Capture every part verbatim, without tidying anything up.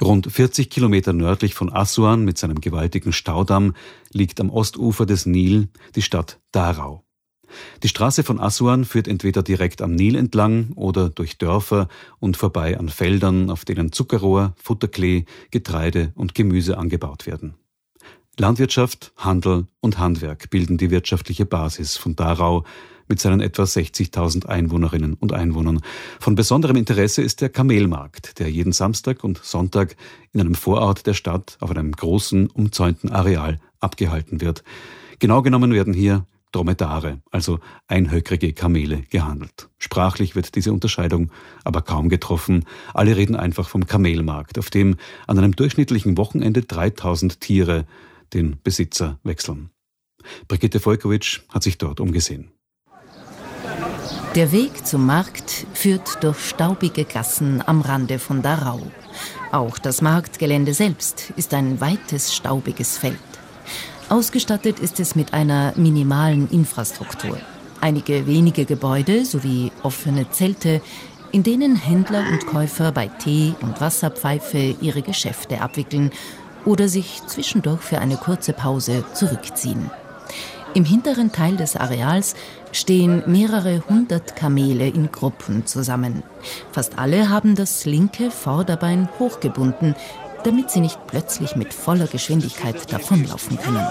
Rund vierzig Kilometer nördlich von Assuan mit seinem gewaltigen Staudamm liegt am Ostufer des Nil die Stadt Darau. Die Straße von Assuan führt entweder direkt am Nil entlang oder durch Dörfer und vorbei an Feldern, auf denen Zuckerrohr, Futterklee, Getreide und Gemüse angebaut werden. Landwirtschaft, Handel und Handwerk bilden die wirtschaftliche Basis von Darau mit seinen etwa sechzigtausend Einwohnerinnen und Einwohnern. Von besonderem Interesse ist der Kamelmarkt, der jeden Samstag und Sonntag in einem Vorort der Stadt auf einem großen, umzäunten Areal abgehalten wird. Genau genommen werden hier Dromedare, also einhöckrige Kamele, gehandelt. Sprachlich wird diese Unterscheidung aber kaum getroffen. Alle reden einfach vom Kamelmarkt, auf dem an einem durchschnittlichen Wochenende dreitausend Tiere den Besitzer wechseln. Brigitte Volkowitsch hat sich dort umgesehen. Der Weg zum Markt führt durch staubige Gassen am Rande von Darau. Auch das Marktgelände selbst ist ein weites, staubiges Feld. Ausgestattet ist es mit einer minimalen Infrastruktur. Einige wenige Gebäude sowie offene Zelte, in denen Händler und Käufer bei Tee und Wasserpfeife ihre Geschäfte abwickeln oder sich zwischendurch für eine kurze Pause zurückziehen. Im hinteren Teil des Areals stehen mehrere hundert Kamele in Gruppen zusammen. Fast alle haben das linke Vorderbein hochgebunden, damit sie nicht plötzlich mit voller Geschwindigkeit davonlaufen können.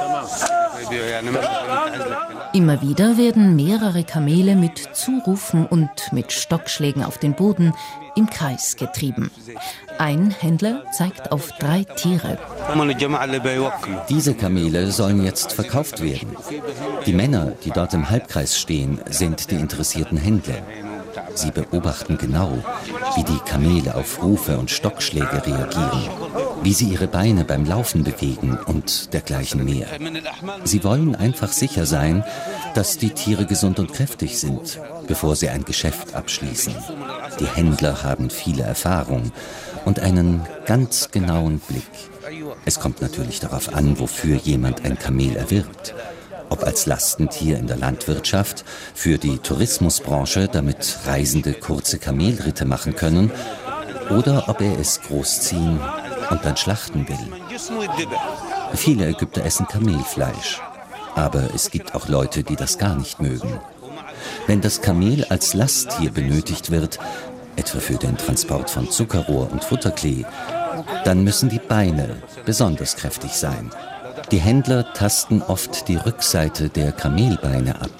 Immer wieder werden mehrere Kamele mit Zurufen und mit Stockschlägen auf den Boden im Kreis getrieben. Ein Händler zeigt auf drei Tiere. Diese Kamele sollen jetzt verkauft werden. Die Männer, die dort im Halbkreis stehen, sind die interessierten Händler. Sie beobachten genau, wie die Kamele auf Rufe und Stockschläge reagieren, wie sie ihre Beine beim Laufen bewegen und dergleichen mehr. Sie wollen einfach sicher sein, dass die Tiere gesund und kräftig sind, bevor sie ein Geschäft abschließen. Die Händler haben viele Erfahrung und einen ganz genauen Blick. Es kommt natürlich darauf an, wofür jemand ein Kamel erwirbt. Ob als Lastentier in der Landwirtschaft, für die Tourismusbranche, damit Reisende kurze Kamelritte machen können, oder ob er es großziehen und dann schlachten will. Viele Ägypter essen Kamelfleisch, aber es gibt auch Leute, die das gar nicht mögen. Wenn das Kamel als Lasttier benötigt wird, etwa für den Transport von Zuckerrohr und Futterklee, dann müssen die Beine besonders kräftig sein. Die Händler tasten oft die Rückseite der Kamelbeine ab.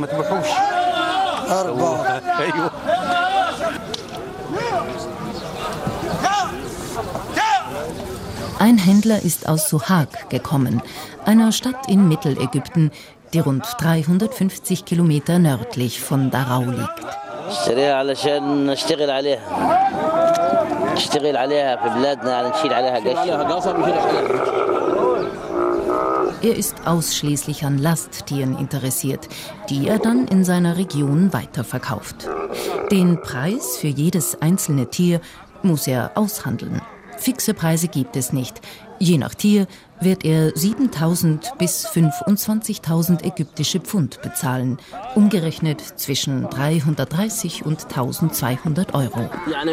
Ein Händler ist aus Sohag gekommen, einer Stadt in Mittelägypten, die rund dreihundertfünfzig Kilometer nördlich von Darau liegt. Er ist ausschließlich an Lasttieren interessiert, die er dann in seiner Region weiterverkauft. Den Preis für jedes einzelne Tier muss er aushandeln. Fixe Preise gibt es nicht. Je nach Tier wird er siebentausend bis fünfundzwanzigtausend ägyptische Pfund bezahlen, umgerechnet zwischen dreihundertdreißig und eintausendzweihundert Euro.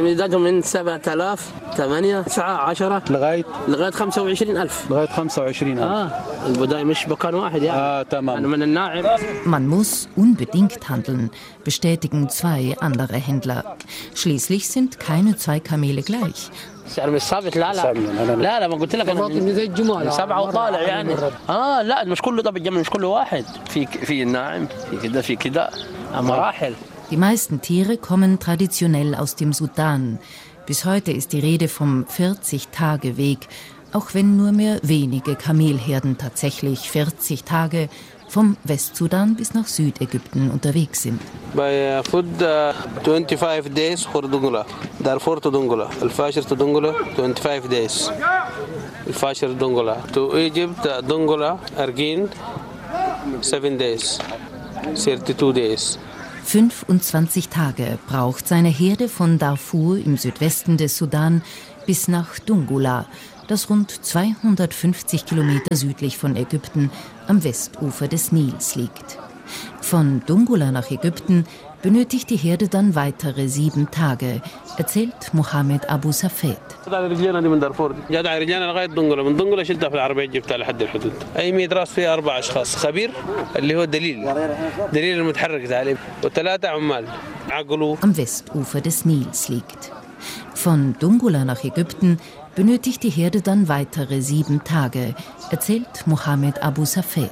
Man muss unbedingt handeln, bestätigen zwei andere Händler. Schließlich sind keine zwei Kamele gleich. السعر مش ثابت. لا لا لا لا ما قلت لك انا زي الجمال سبعه وطالع يعني اه لا مش كله طب الجمل مش كله واحد في في الناعم في كده في كده مراحل. Die meisten Tiere kommen traditionell aus dem Sudan. Bis heute ist die Rede vom vierzig-Tage-Weg, auch wenn nur mehr wenige Kamelherden tatsächlich vierzig Tage vom Westsudan bis nach Südägypten unterwegs sind. Bei food twenty-five days for Dongola. Darfur to Dongola. Al-Fashir to Dongola twenty-five days. Al-Fashir Dongola to Egypt Dongola Argin seven days. thirty-two days. fünfundzwanzig Tage braucht seine Herde von Darfur im Südwesten des Sudan bis nach Dongola, das rund zweihundertfünfzig Kilometer südlich von Ägypten am Westufer des Nils liegt. Von Dongola nach Ägypten benötigt die Herde dann weitere sieben Tage, erzählt Mohammed Abu Safed. Am Westufer des Nils liegt. Von Dongola nach Ägypten benötigt die Herde dann weitere sieben Tage, erzählt Mohamed Abu Safed.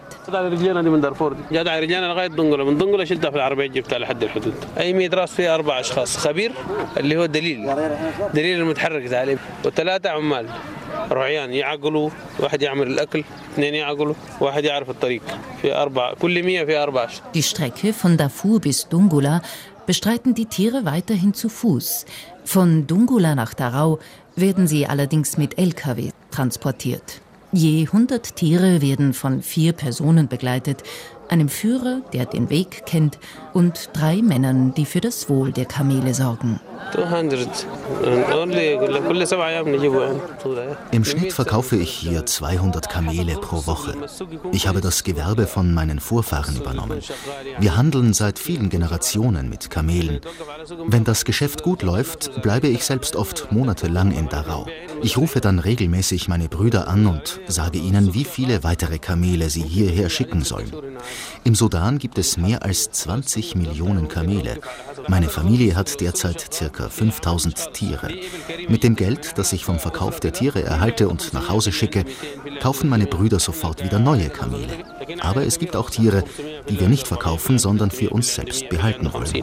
Die Strecke von Darfur bis Dongola bestreiten die Tiere weiterhin zu Fuß. Von Dongola nach Darau werden sie allerdings mit L K W transportiert. Je hundert Tiere werden von vier Personen begleitet, einem Führer, der den Weg kennt, und drei Männern, die für das Wohl der Kamele sorgen. Im Schnitt verkaufe ich hier zweihundert Kamele pro Woche. Ich habe das Gewerbe von meinen Vorfahren übernommen. Wir handeln seit vielen Generationen mit Kamelen. Wenn das Geschäft gut läuft, bleibe ich selbst oft monatelang in Darau. Ich rufe dann regelmäßig meine Brüder an und sage ihnen, wie viele weitere Kamele sie hierher schicken sollen. Im Sudan gibt es mehr als zwanzig Millionen Kamele. Meine Familie hat derzeit ca. fünftausend Tiere. Mit dem Geld, das ich vom Verkauf der Tiere erhalte und nach Hause schicke, kaufen meine Brüder sofort wieder neue Kamele. Aber es gibt auch Tiere, die wir nicht verkaufen, sondern für uns selbst behalten wollen.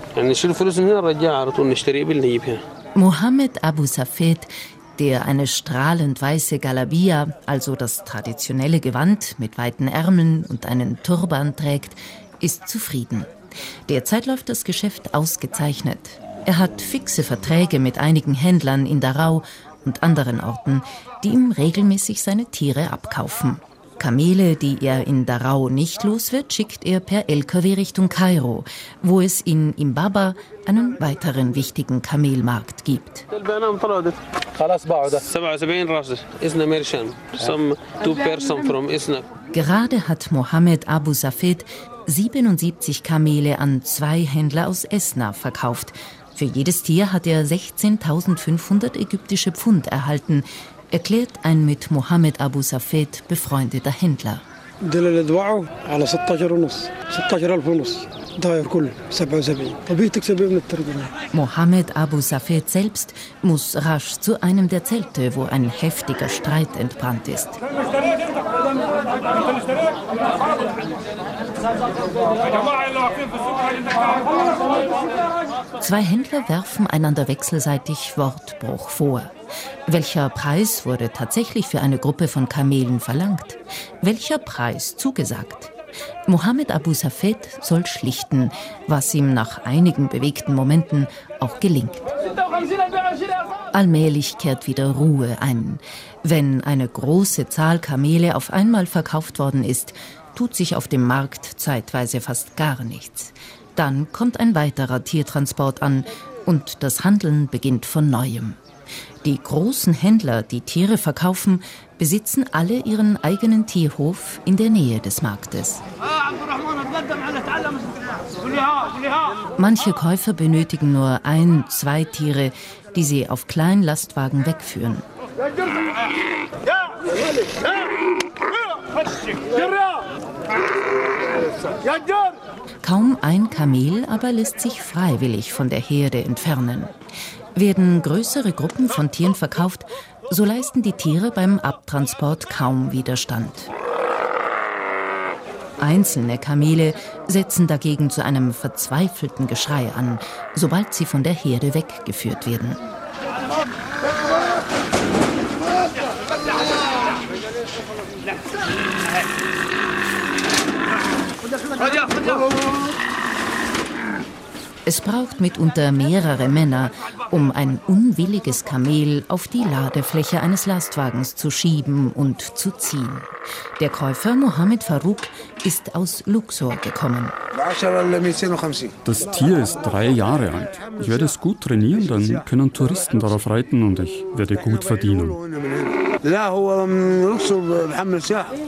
Mohamed Abu Safed, der eine strahlend weiße Galabia, also das traditionelle Gewand mit weiten Ärmeln und einen Turban trägt, ist zufrieden. Derzeit läuft das Geschäft ausgezeichnet. Er hat fixe Verträge mit einigen Händlern in Darau und anderen Orten, die ihm regelmäßig seine Tiere abkaufen. Kamele, die er in Darau nicht los wird, schickt er per L K W Richtung Kairo, wo es in Imbaba einen weiteren wichtigen Kamelmarkt gibt. Gerade hat Mohamed Abu Safed siebenundsiebzig Kamele an zwei Händler aus Esna verkauft. Für jedes Tier hat er sechzehntausendfünfhundert ägyptische Pfund erhalten, erklärt ein mit Mohamed Abu Safed befreundeter Händler. Mohamed Abu Safed selbst muss rasch zu einem der Zelte, wo ein heftiger Streit entbrannt ist. Zwei Händler werfen einander wechselseitig Wortbruch vor. Welcher Preis wurde tatsächlich für eine Gruppe von Kamelen verlangt? Welcher Preis zugesagt? Mohamed Abu Safed soll schlichten, was ihm nach einigen bewegten Momenten auch gelingt. Allmählich kehrt wieder Ruhe ein. Wenn eine große Zahl Kamele auf einmal verkauft worden ist, tut sich auf dem Markt zeitweise fast gar nichts. Dann kommt ein weiterer Tiertransport an und das Handeln beginnt von Neuem. Die großen Händler, die Tiere verkaufen, besitzen alle ihren eigenen Tierhof in der Nähe des Marktes. Manche Käufer benötigen nur ein, zwei Tiere, die sie auf kleinen Lastwagen wegführen. Kaum ein Kamel aber lässt sich freiwillig von der Herde entfernen. Werden größere Gruppen von Tieren verkauft, so leisten die Tiere beim Abtransport kaum Widerstand. Einzelne Kamele setzen dagegen zu einem verzweifelten Geschrei an, sobald sie von der Herde weggeführt werden. Es braucht mitunter mehrere Männer, um ein unwilliges Kamel auf die Ladefläche eines Lastwagens zu schieben und zu ziehen. Der Käufer Mohamed Farouk ist aus Luxor gekommen. Das Tier ist drei Jahre alt. Ich werde es gut trainieren, dann können Touristen darauf reiten und ich werde gut verdienen.